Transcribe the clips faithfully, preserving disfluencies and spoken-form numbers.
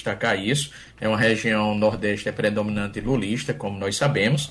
destacar isso. É uma região nordeste é predominante lulista, como nós sabemos,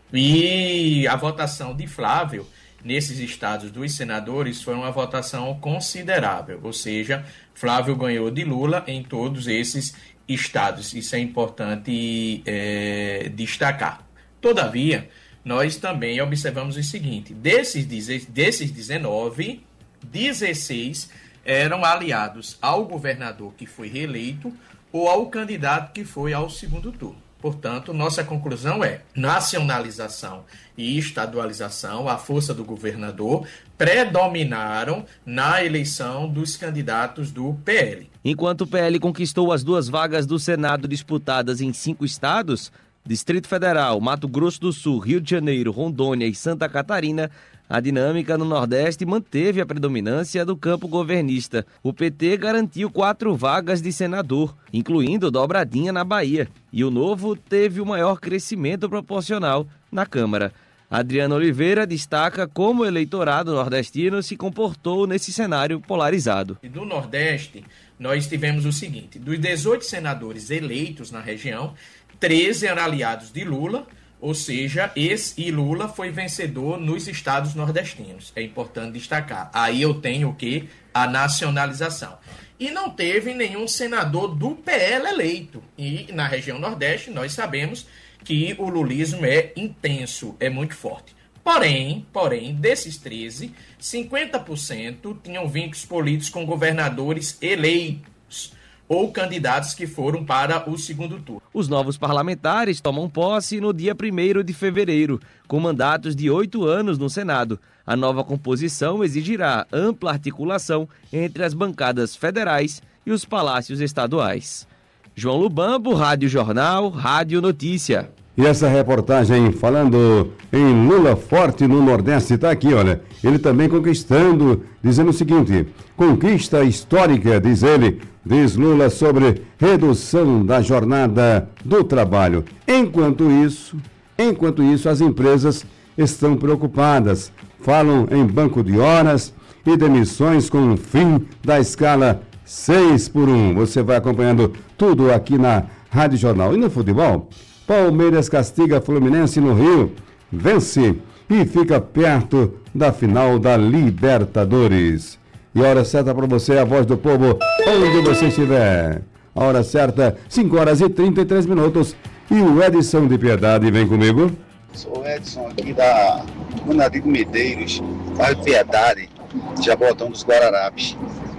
e a votação de Flávio nesses estados dos senadores foi uma votação considerável, ou seja, Flávio ganhou de Lula em todos esses estados. Isso é importante é, destacar. Todavia, nós também observamos o seguinte: desses, desses dezenove, dezesseis eram aliados ao governador que foi reeleito ou ao candidato que foi ao segundo turno. Portanto, nossa conclusão é: nacionalização e estadualização, a força do governador, predominaram na eleição dos candidatos do P L. Enquanto o P L conquistou as duas vagas do Senado disputadas em cinco estados, Distrito Federal, Mato Grosso do Sul, Rio de Janeiro, Rondônia e Santa Catarina, a dinâmica no Nordeste manteve a predominância do campo governista. O P T garantiu quatro vagas de senador, incluindo Dobradinha na Bahia. E o Novo teve o maior crescimento proporcional na Câmara. Adriana Oliveira destaca como o eleitorado nordestino se comportou nesse cenário polarizado. E do Nordeste, nós tivemos o seguinte: dos dezoito senadores eleitos na região, treze eram aliados de Lula, ou seja, esse e Lula foi vencedor nos estados nordestinos. É importante destacar. Aí eu tenho o quê? A nacionalização. E não teve nenhum senador do P L eleito. E na região Nordeste nós sabemos que o lulismo é intenso, é muito forte. Porém, porém, desses treze, cinquenta por cento tinham vínculos políticos com governadores eleitos ou candidatos que foram para o segundo turno. Os novos parlamentares tomam posse no dia primeiro de fevereiro, com mandatos de oito anos no Senado. A nova composição exigirá ampla articulação entre as bancadas federais e os palácios estaduais. João Lubambo, Rádio Jornal, Rádio Notícia. E essa reportagem falando em Lula forte no Nordeste está aqui, olha. Ele também conquistando, dizendo o seguinte: conquista histórica, diz ele, diz Lula sobre redução da jornada do trabalho. Enquanto isso, enquanto isso, as empresas estão preocupadas. Falam em banco de horas e demissões com o fim da escala seis por um. Você vai acompanhando tudo aqui na Rádio Jornal. E no futebol, Palmeiras castiga Fluminense no Rio, vence e fica perto da final da Libertadores. E a hora certa para você, a voz do povo, onde você estiver. A hora certa, cinco horas e trinta e três minutos. E o Edson de Piedade vem comigo. Sou o Edson aqui da Munadigo Medeiros, bairro Piedade, Jabotão dos Guararapes.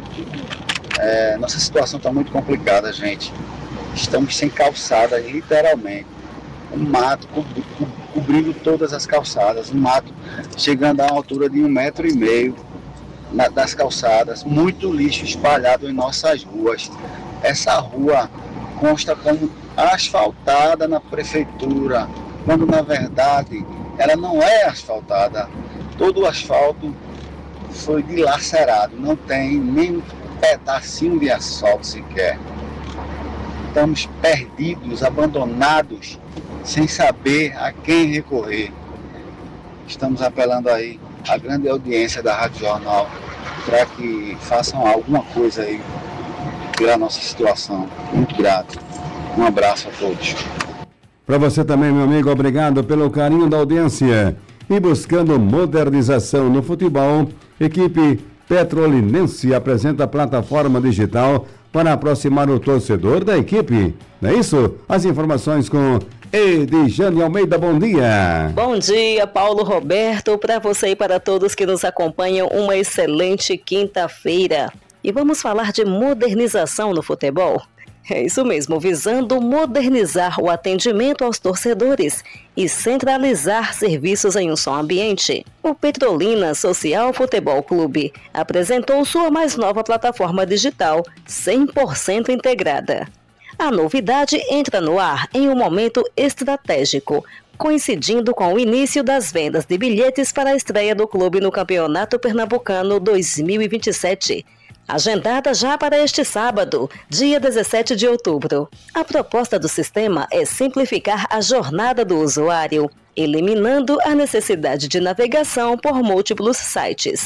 É, nossa situação está muito complicada, gente. Estamos sem calçada, literalmente. Um mato co- co- cobrindo todas as calçadas, um mato chegando a uma altura de um metro e meio na, das calçadas, muito lixo espalhado em nossas ruas. Essa rua consta como asfaltada na prefeitura, quando na verdade ela não é asfaltada. Todo o asfalto foi dilacerado, não tem nem um pedacinho de asfalto sequer. Estamos perdidos, abandonados, sem saber a quem recorrer. Estamos apelando aí à grande audiência da Rádio Jornal para que façam alguma coisa aí pela nossa situação. Muito grato. Um abraço a todos. Para você também, meu amigo, obrigado pelo carinho da audiência. E buscando modernização no futebol, equipe Petrolinense apresenta a plataforma digital para aproximar o torcedor da equipe. Não é isso? As informações com Edjane Almeida, bom dia. Bom dia, Paulo Roberto, para você e para todos que nos acompanham, uma excelente quinta-feira. E vamos falar de modernização no futebol? É isso mesmo, visando modernizar o atendimento aos torcedores e centralizar serviços em um só ambiente. O Petrolina Social Futebol Clube apresentou sua mais nova plataforma digital cem por cento integrada. A novidade entra no ar em um momento estratégico, coincidindo com o início das vendas de bilhetes para a estreia do clube no Campeonato Pernambucano dois mil e vinte e sete. Agendada já para este sábado, dia dezessete de outubro. A proposta do sistema é simplificar a jornada do usuário, eliminando a necessidade de navegação por múltiplos sites.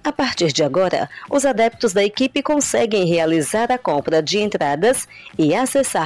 A partir de agora, os adeptos da equipe conseguem realizar a compra de entradas e acessar